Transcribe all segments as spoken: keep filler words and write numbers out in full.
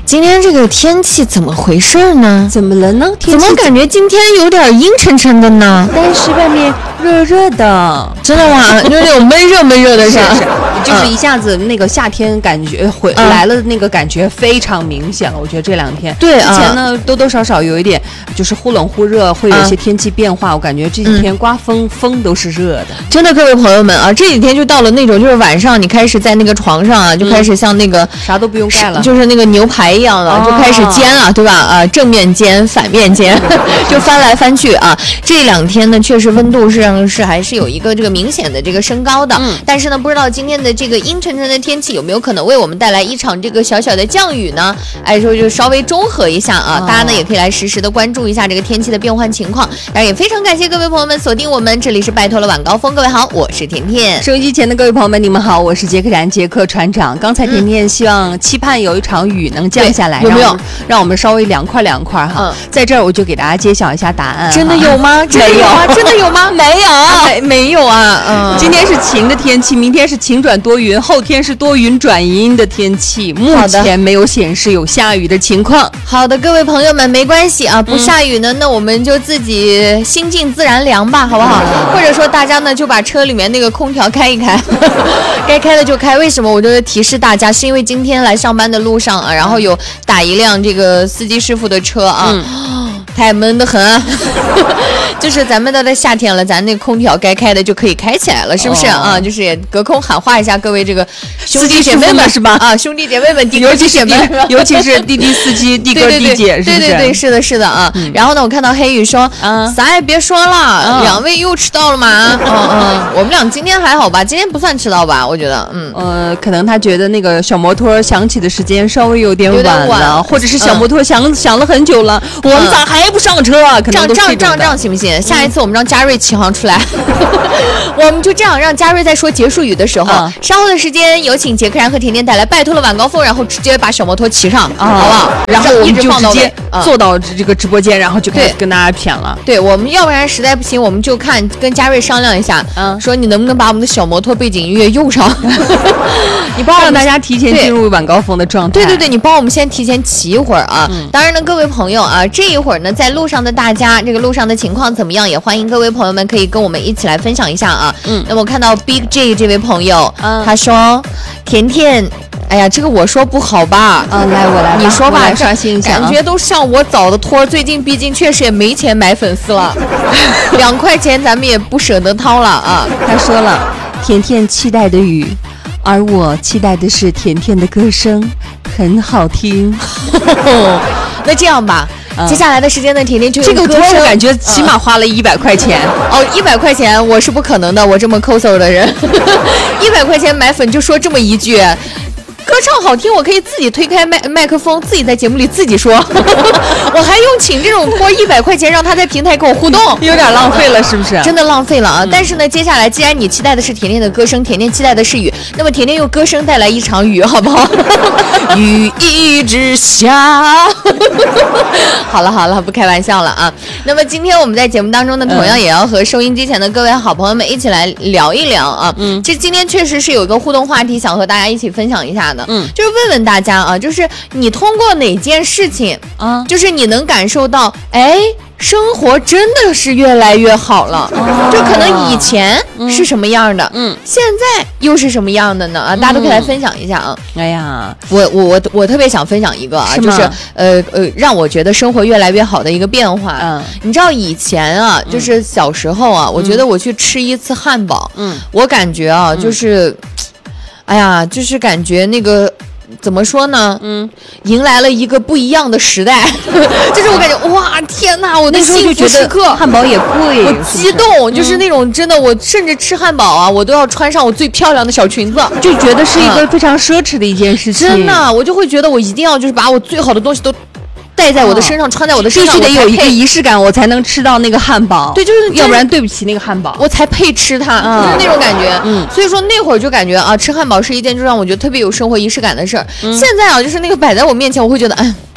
今天这个天气怎么回事呢？ 怎么了呢？ 怎么感觉今天有点阴沉沉的呢？ 但是外面热热的， 真的吗？有点闷热闷热的是吧？ 是是，就是一下子那个夏天感觉回、嗯、来了，那个感觉非常明显了。我觉得这两天， 对之前呢、嗯、多多少少有一点就是忽冷忽热，会有一些天气变化。嗯、我感觉这几天刮风、嗯，风都是热的。 真的，各位朋友们啊，这几天就到了那种就是晚上你开始在那个床上啊，就开始像那个、嗯、 啥都不用盖了， 就是那个牛排一样的、哦、就开始煎了，对吧？啊，正面煎、反面煎，就翻来翻去啊。这两天呢，确实温度上是还是有一个这个明显的这个升高的，嗯，但是呢，不知道今天的这个阴沉沉的天气有没有可能为我们带来一场这个小小的降雨呢？哎，说就稍微中和一下啊，哦、大家呢也可以来实时的关注一下这个天气的变换情况。当然也非常感谢各位朋友们锁定我们，这里是拜托了晚高峰，各位好，我是甜甜。 收音机前的各位朋友们，你们好，我是杰克然杰克船长。刚才甜甜希望期盼有一场雨能降下来， 有没有让让我们稍微凉快凉快哈？嗯，在这儿我就给大家揭晓一下答案。 真的有吗？真的有啊？真的有吗？没有，啊、没没有啊。嗯， 今天是晴的天气，明天是晴转多云，后天是多云转阴的天气。目前没有显示有下雨的情况。 好的，各位朋友们，没关系啊，不下雨呢，嗯、那我们就自己心静自然凉吧，好不好？嗯、或者说大家呢就把车里面那个空调开一开，该开的就开。为什么？我就提示大家，是因为今天来上班的路上啊，然后有打一辆这个司机师傅的车啊。嗯，太闷得很、啊，就是咱们到了夏天了，咱那空调该开的就可以开起来了，是不是、哦、啊？就是也隔空喊话一下各位这个兄弟姐妹们是吧？啊，兄弟姐妹们，弟哥弟姐妹， 尤其是弟弟司机、弟哥弟姐，是不是？ 对对对，是的，是的啊。嗯、然后呢，我看到黑羽说，嗯，啥也别说了，嗯、两位又迟到了吗？嗯嗯，我们俩今天还好吧？今天不算迟到吧？我觉得，嗯呃，可能他觉得那个小摩托响起的时间稍微有点晚了， 晚或者是小摩托响、嗯、响了很久了，我们咋还不上车？可能这样这样这样这样行不行？下一次我们让嘉瑞起航出来，我们就这样让嘉瑞在说结束语的时候，嗯、稍后的时间有请杰克然和甜甜带来拜托了晚高峰，然后直接把小摩托骑上，嗯、好不好？ 然后我们就直接坐到这个直播间，然后就开始跟大家谝了。 对，我们要不然实在不行，我们就看跟嘉瑞商量一下，嗯，说你能不能把我们的小摩托背景音乐用上？ 你帮让大家提前进入晚高峰的状态。 对对对，你帮我们先提前骑一会儿啊。嗯、当然呢，各位朋友啊，这一会儿呢，在路上的大家，这个路上的情况怎么样？也欢迎各位朋友们可以跟我们一起来分享一下啊。嗯，那么我看到 Big J 这位朋友，嗯、他说，甜甜。哎呀，这个我说不好吧？ 嗯，来我来， 你说吧， 刷新一下。 感觉都像我找的托，最近毕竟确实也没钱买粉丝了，两块钱咱们也不舍得掏了啊。 他说了，甜甜期待的雨，而我期待的是甜甜的歌声，很好听。 那这样吧。嗯、接下来的时间呢，甜甜就这个托我感觉起码花了一百块钱、 嗯、哦，一百块钱我是不可能的，我这么抠搜的人，一百块钱买粉就说这么一句。歌唱好听，我可以自己推开麦麦克风，自己在节目里自己说，我还用请这种托一百块钱让他在平台跟我互动， 有点浪费了，是不是？ 真的浪费了啊！嗯、但是呢，接下来既然你期待的是甜甜的歌声，甜甜期待的是雨，那么甜甜用歌声带来一场雨，好不好？雨一直下。好了好了，不开玩笑了啊！那么今天我们在节目当中呢，同样也要和收音机前的各位好朋友们一起来聊一聊啊。嗯，这今天确实是有一个互动话题，想和大家一起分享一下的。嗯，就是问问大家啊，就是你通过哪件事情啊，就是你能感受到，哎，生活真的是越来越好了，哦、就可能以前是什么样的，嗯，嗯现在又是什么样的呢？啊，大家都可以来分享一下啊。 嗯、哎呀， 我我我我特别想分享一个啊，是就是呃呃，让我觉得生活越来越好的一个变化。嗯，你知道以前啊，就是小时候啊，嗯、我觉得我去吃一次汉堡，嗯，我感觉啊，就是。嗯哎呀，就是感觉那个怎么说呢？嗯，迎来了一个不一样的时代。就是我感觉哇，天哪！我的幸福时刻， 汉堡也贵， 我激动，就是那种真的，我甚至吃汉堡啊，我都要穿上我最漂亮的小裙子， 就觉得是一个非常奢侈的一件事情。 真的，我就会觉得我一定要就是把我最好的东西都。带在我的身上，穿在我的身上， 必须得有一个仪式感，我才能吃到那个汉堡。 对，就是要不然对不起那个汉堡， 我才配吃它，嗯、就是那种感觉。嗯，所以说那会儿就感觉啊，吃汉堡是一件就让我觉得特别有生活仪式感的事儿。嗯、现在啊，就是那个摆在我面前，我会觉得，哎。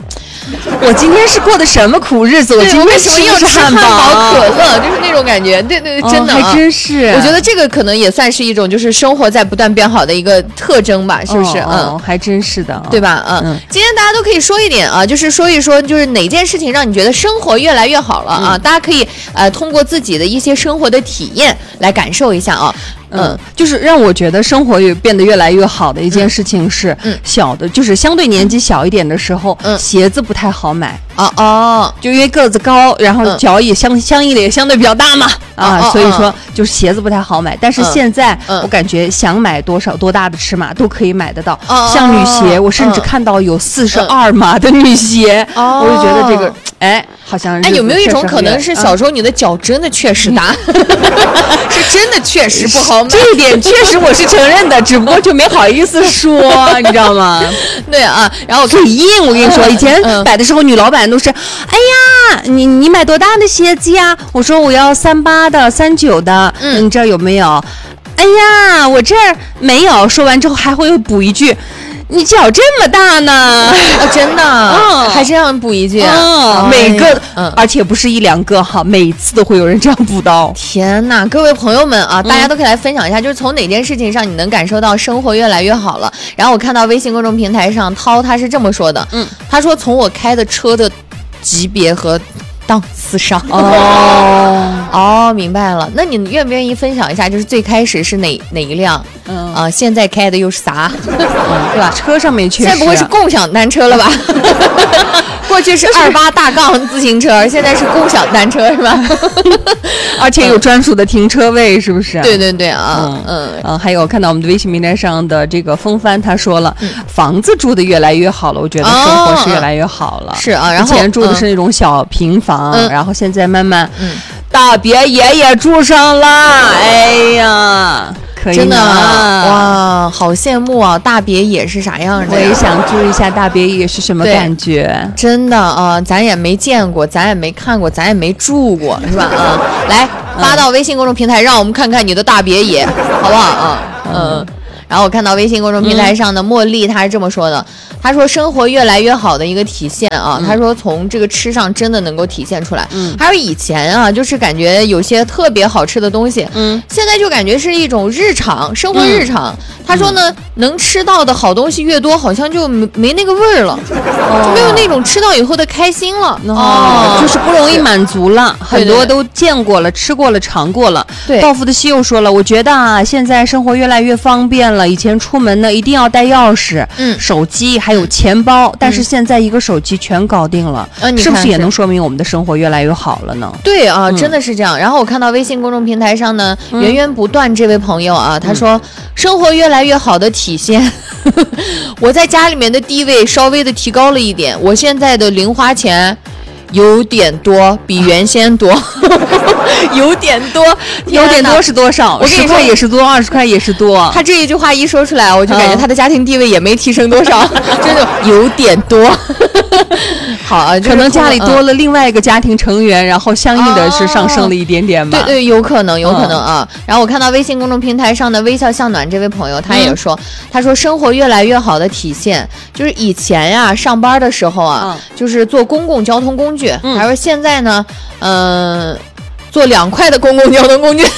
我今天是过的什么苦日子？我今天为什么要吃汉堡、可乐？就是那种感觉。对对对，真的、啊哦、还真是。 我觉得这个可能也算是一种，就是生活在不断变好的一个特征吧，是不是？ 哦、嗯，还真是的， 对吧？嗯，嗯今天大家都可以说一点啊，就是说一说，就是哪件事情让你觉得生活越来越好了啊？嗯、大家可以呃通过自己的一些生活的体验来感受一下啊。 嗯，就是让我觉得生活也变得越来越好的一件事情是，嗯，小的，就是相对年纪小一点的时候，嗯，鞋子不太好买哦哦， 就因为个子高，然后脚也相相应的也相对比较大嘛，啊，所以说就是鞋子不太好买。但是现在我感觉想买多少多大的尺码都可以买得到，像女鞋，我甚至看到有四十二码的女鞋，我就觉得这个，哎，好像哎，有没有一种可能是小时候你的脚真的确实大，是真的确实不好。 这一点确实我是承认的，只不过就没好意思说，你知道吗？ 对啊，然后嘴硬，我跟你说，以前摆的时候，女老板都是，哎呀，你你买多大的鞋子呀？我说我要三八的、三九的，嗯，你这儿有没有？哎呀，我这儿没有。说完之后还会补一句。你脚这么大呢？ 哦、真的，嗯，还这样补一句， 嗯，每个，嗯，而且不是一两个哈，每次都会有人这样补到。 天哪，各位朋友们啊，大家都可以来分享一下，嗯、就是从哪件事情上你能感受到生活越来越好了。然后我看到微信公众平台上涛他是这么说的，嗯，他说从我开的车的级别和档次上，哦哦，明白了。那你愿不愿意分享一下，就是最开始是哪哪一辆？嗯啊，现在开的又是啥？嗯、对吧？ 车上面确实、啊， 现在不会是共享单车了吧？过去是二八大杠自行车，现在是共享单车是吧？ 而且有专属的停车位，是不是？ 对对对啊， 嗯嗯嗯，还有看到我们的微信平台上的这个风帆，他说了，嗯、房子住的越来越好了，我觉得生活是越来越好了。 哦、是啊，然后以前住的是那种小平房，嗯、然后现在慢慢，嗯，大别野也住上了，哎呀。可以真的哇，好羡慕啊！大别野是啥样的？ 我也想住一下大别野是什么感觉？ 真的啊、呃，咱也没见过，咱也没看过，咱也没住过，是吧？啊、嗯，来发到微信公众平台，让我们看看你的大别野，好不好啊？嗯。然后我看到微信公众平台上的茉莉，她是这么说的，她说生活越来越好的一个体现啊，她说从这个吃上真的能够体现出来。嗯，还有以前啊，就是感觉有些特别好吃的东西，嗯，现在就感觉是一种日常生活日常。她说呢，能吃到的好东西越多，好像就没没那个味儿了，就没有那种吃到以后的开心了。 哦，就是不容易满足了，很多都见过了、吃过了、尝过了。对，道夫的西又说了，我觉得啊，现在生活越来越方便了。以前出门呢一定要带钥匙、嗯、手机还有钱包，但是现在一个手机全搞定了，嗯、是不是也能说明我们的生活越来越好了呢？ 对啊、嗯，真的是这样。然后我看到微信公众平台上呢，嗯、源源不断这位朋友啊，他说、嗯、生活越来越好的体现，我在家里面的地位稍微的提高了一点，我现在的零花钱。有点多，比原先多，有点多， 有点多是多少？十块也是多，二十块也是多。 他这一句话一说出来，我就感觉他的家庭地位也没提升多少，真的有点多。好啊， 可能家里多了另外一个家庭成员，嗯、然后相应的是上升了一点点吧。 对对，有可能，有可能啊。嗯、然后我看到微信公众平台上的微笑向暖这位朋友，他也说，嗯、他说生活越来越好的体现，就是以前呀、啊、上班的时候啊，嗯、就是坐公共交通工具，嗯、他说现在呢，嗯、呃，坐两块的公共交通工具。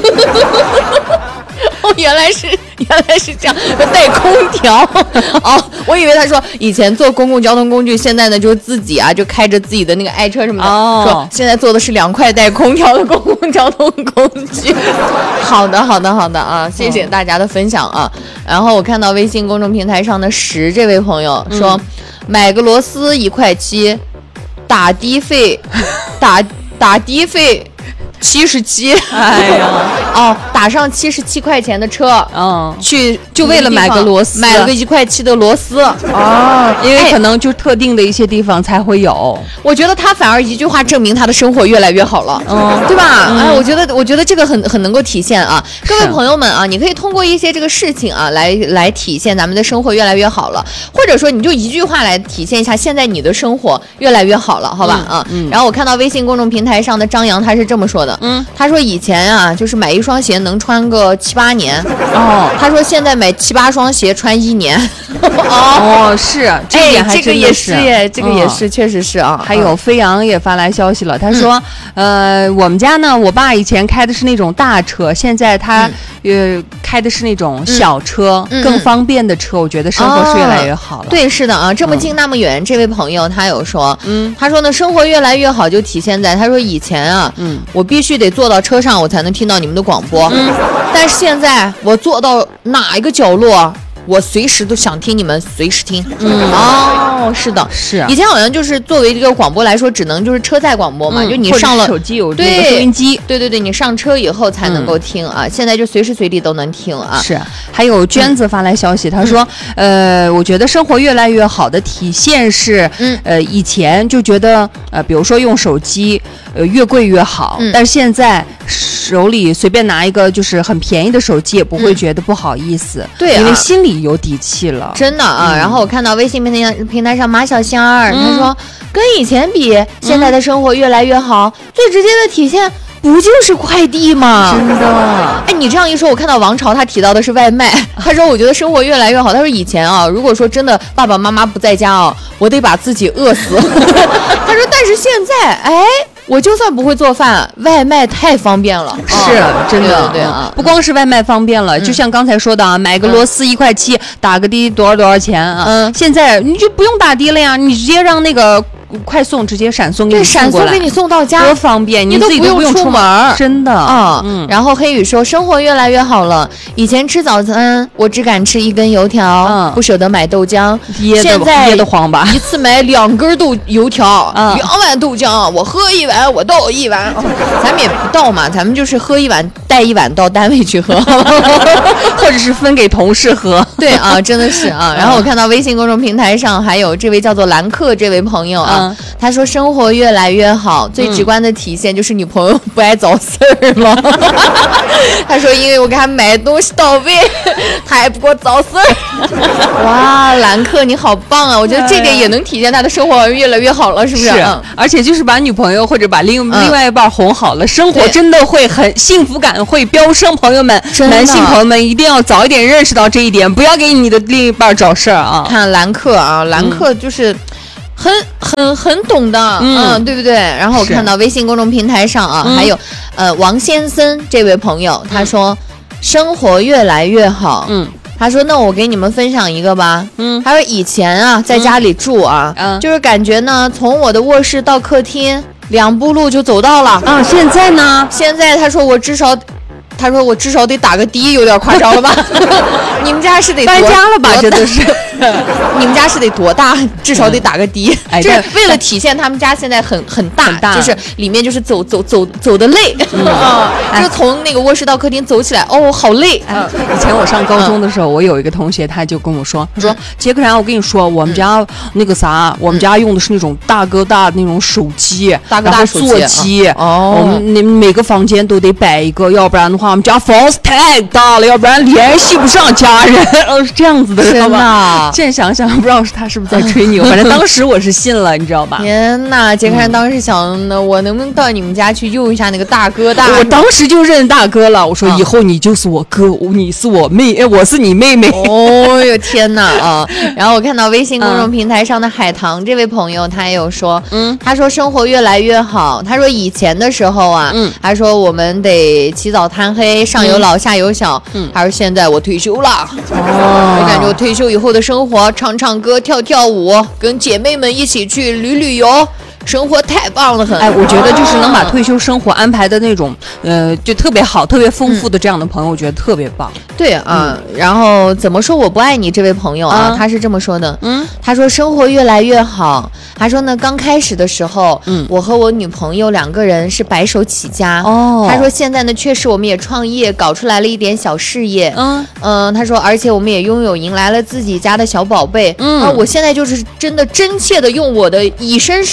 哦，原来是原来是这样，带空调哦，我以为他说以前坐公共交通工具，现在呢就自己啊就开着自己的那个爱车什么的，哦、说现在坐的是两块带空调的公共交通工具。好的好的好的啊，谢谢大家的分享啊。然后我看到微信公众平台上的十这位朋友说，嗯、买个螺丝一块七，打的费打打的费。七十七，哎呀，哦，打上七十七块钱的车，嗯，去就为了买个螺丝， 买了个一块七的螺丝， 哦，因为可能就特定的一些地方才会有。 我觉得他反而一句话证明他的生活越来越好了，嗯，对吧？嗯、哎，我觉得，我觉得这个很很能够体现啊，各位朋友们啊，你可以通过一些这个事情啊，来来体现咱们的生活越来越好了，或者说你就一句话来体现一下现在你的生活越来越好了，好吧？嗯、啊，嗯、然后我看到微信公众平台上的张扬他是这么说的。嗯，他说以前啊，就是买一双鞋能能穿个七八年。 哦， 他说现在买七八双鞋穿一年。 哦，是，这点还这个也是耶，这个也是，确实是啊。 还有飞扬也发来消息了，他说，呃，我们家呢，我爸以前开的是那种大车，现在他呃开的是那种小车，更方便的车，我觉得生活是越来越好了。 对，是的啊，这么近那么远，这位朋友他有说，嗯，他说呢，生活越来越好，就体现在他说以前啊，嗯，我必须得坐到车上，我才能听到你们的广播，嗯，但是现在我坐到哪一个角落，我随时都想听你们，随时听。嗯，哦，是的， 是、啊。 以前好像就是作为这个广播来说，只能就是车载广播嘛，嗯、就你上了手机有那个收音机， 对对对，你上车以后才能够听啊。嗯、现在就随时随地都能听啊。 是。还有娟子发来消息，她、嗯、说，呃，我觉得生活越来越好的体现是，嗯，呃，以前就觉得，呃，比如说用手机，呃，越贵越好，嗯、但是现在手里随便拿一个就是很便宜的手机，也不会觉得不好意思。嗯、对、啊，因为心里有底气了， 真的啊。嗯、然后我看到微信平台平台上马小香儿，嗯、他说跟以前比，现在的生活越来越好，嗯、最直接的体现不就是快递吗？ 真的。 哎，你这样一说，我看到王朝他提到的是外卖，他说我觉得生活越来越好。他说以前啊，如果说真的爸爸妈妈不在家啊，我得把自己饿死。他说但是现在，哎。我就算不会做饭，外卖太方便了， 是、哦、真的， 对啊， 不光是外卖方便了，嗯、就像刚才说的啊，买个螺丝一块七，打个的多少多少钱啊？嗯，现在你就不用打的了呀，你直接让那个快送直接闪送给你送过来， 闪送给你送到家， 多方便， 你自己都不用出门， 真的啊。嗯。然后黑羽说，生活越来越好了，以前吃早餐我只敢吃一根油条，嗯、不舍得买豆浆，现在噎得慌吧， 一次买两根豆油条，嗯、两碗豆浆，我喝一碗，我倒一碗，哦、咱们也不倒嘛，咱们就是喝一碗，带一碗到单位去喝， 或者是分给同事喝。 对啊，真的是啊。然后我看到微信公众平台上还有这位叫做兰克这位朋友啊。嗯、他说生活越来越好，最直观的体现就是女朋友不爱找事儿了。他说因为我给他买东西到位，他还不给我找事儿。哇，兰克你好棒啊！我觉得这点也能体现他的生活越来越好了，是不是？ 是，嗯、而且就是把女朋友或者把另、嗯、另外一半哄好了，生活真的会很幸福感会飙升。朋友们，男性朋友们一定要早一点认识到这一点，不要给你的另一半找事儿啊！ 看兰克啊，兰克就是很很很懂的，嗯, 嗯，对不对？然后我看到微信公众平台上啊，还有呃王先生这位朋友，他说、嗯、生活越来越好，嗯。他说那我给你们分享一个吧，嗯，他说以前啊在家里住啊，嗯，就是感觉呢从我的卧室到客厅两步路就走到了啊，现在呢现在他说我至少他说我至少得打个的，有点夸张了吧？你们家是得搬家了吧？这都是， 你们家是得多大？至少得打个的，嗯、就是为了体现他们家现在很很大，很大就是里面就是走走走走的累，嗯啊、就从那个卧室到客厅走起来，哦，好累。 哎、以前我上高中的时候，嗯、我有一个同学，他就跟我说，他说、嗯、杰克然，我跟你说，我们家那个啥，嗯、我们家用的是那种大哥大的那种手机， 大哥大手机， 座机，哦，我们那每个房间都得摆一个，要不然的话。我们家房子太大了，要不然联系不上家人。哦，是这样子的，知道吧？现在想想，不知道他是不是在吹牛。反正当时我是信了，你知道吧？ 天哪！杰克山当时想呢，我能不能到你们家去用一下那个大哥大？ 我当时就认大哥了。我说以后你就是我哥，你是我妹，我是你妹妹。 哦哟天哪啊！然后我看到微信公众平台上的海棠这位朋友，他也有说，嗯，他说生活越来越好。他说以前的时候啊，嗯，他说我们得起早贪黑，上有老下有小。嗯，他说现在我退休了，哦，我感觉我退休以后的生活，唱唱歌，跳跳舞，跟姐妹们一起去旅旅游。生活太棒了很， 哎，我觉得就是能把退休生活安排的那种，呃，就特别好、特别丰富的这样的朋友，我觉得特别棒。 对啊，嗯、然后怎么说我不爱你这位朋友啊，啊他是这么说的，嗯，他说生活越来越好，他说呢，刚开始的时候，嗯，我和我女朋友两个人是白手起家，哦，他说现在呢，确实我们也创业，搞出来了一点小事业，嗯嗯、呃，他说而且我们也拥有迎来了自己家的小宝贝，嗯，啊，我现在就是真的真切的用我的以身试法。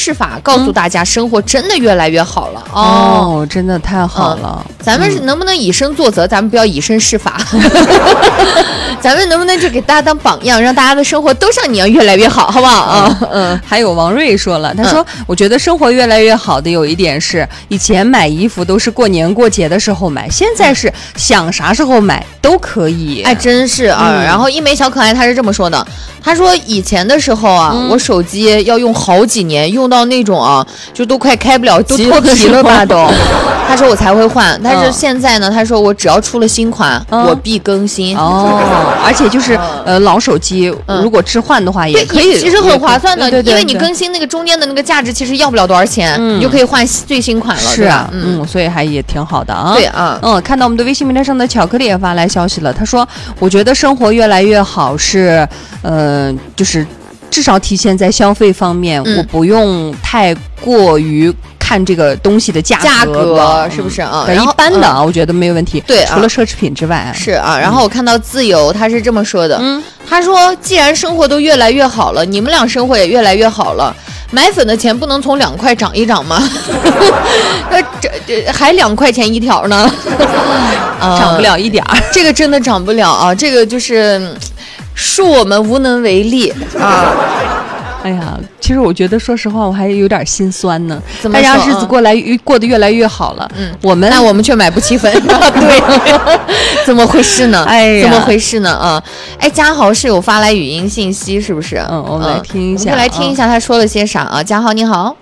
告诉大家生活真的越来越好了。 哦，哦真的太好了。 嗯、咱们能不能以身作则？咱们不要以身试法。咱们能不能就给大家当榜样，让大家的生活都像你一样越来越好，好不好啊？ 嗯。嗯还有王瑞说了，他说、嗯、我觉得生活越来越好的有一点是，以前买衣服都是过年过节的时候买，现在是想啥时候买都可以。 哎，真是啊。嗯、然后一枚小可爱他是这么说的，他说以前的时候啊，嗯、我手机要用好几年，用到那种啊，就都快开不了机了，都脱皮了吧都。 他说我才会换，但是现在呢，他说我只要出了新款，嗯、我必更新。 哦，而且就是呃老手机，嗯、如果置换的话也可以， 其实很划算的， 对对对对， 因为你更新那个中间的那个价值其实要不了多少钱，嗯、你就可以换最新款了。 是啊，嗯, 嗯，所以还也挺好的啊。 对啊， 嗯，看到我们的微信平台上的巧克力也发来消息了，他说我觉得生活越来越好是，呃，就是至少体现在消费方面，嗯、我不用太过于。看这个东西的价格， 价格是不是啊？ 一般的啊，嗯、我觉得没有问题。 对， 除了奢侈品之外， 是啊。然后我看到自由，他是这么说的，嗯，他说既然生活都越来越好了，你们俩生活也越来越好了，买粉的钱不能从两块涨一涨吗？这这还两块钱一条呢， 涨不了一点儿， 这个真的涨不了啊，这个就是恕我们无能为力啊。 哎呀，其实我觉得，说实话，我还有点心酸呢。 大家日子过来过得越来越好了，嗯，我们那我们却买不起粉，对，怎么回事呢？ 哎呀， 怎么回事呢？啊，哎，嘉豪是有发来语音信息，是不是？ 嗯，我们来听一下， 我们来听一下他说了些啥啊？嘉豪你好。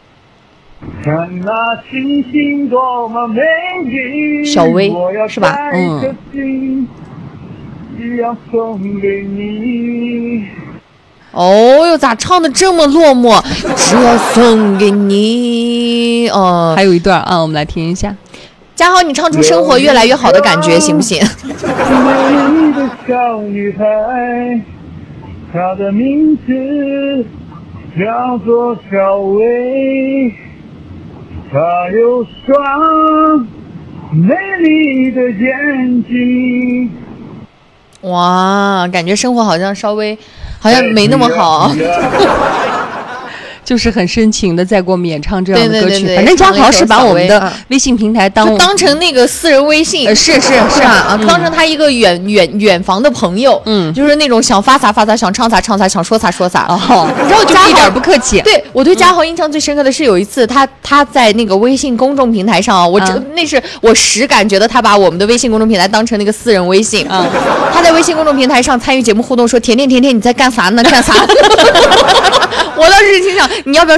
小薇是吧？嗯。哦哟，咋唱的这么落寞？只要送给你。哦， 还有一段啊，我们来听一下。 嘉豪，你唱出生活越来越好的感觉，行不行？ 美丽的小女孩，她的名字叫做小薇，她有双美丽的眼睛。 哇，感觉生活好像稍微。好像没那么好， 就是很深情的在给我们演唱这样的歌曲。 对对对对， 反正嘉豪是把我们的微信平台当就当成那个私人微信， 呃、是是是啊啊，嗯、当成他一个远远远房的朋友，嗯，就是那种想发啥发啥，想唱啥唱啥，想说啥说啥。 哦， 你知道嘉豪一点不客气。 对我对嘉豪印象最深刻的是有一次他他在那个微信公众平台上啊，我、嗯、那是我实感觉得他把我们的微信公众平台当成那个私人微信。嗯，他在微信公众平台上参与节目互动，说甜甜甜甜你在干啥呢？干啥？我当时心想你要不要